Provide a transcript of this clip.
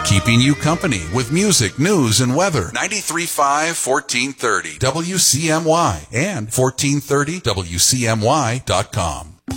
Keeping you company with music, news, and weather. 93.5, 1430 WCMY and 1430WCMY.com.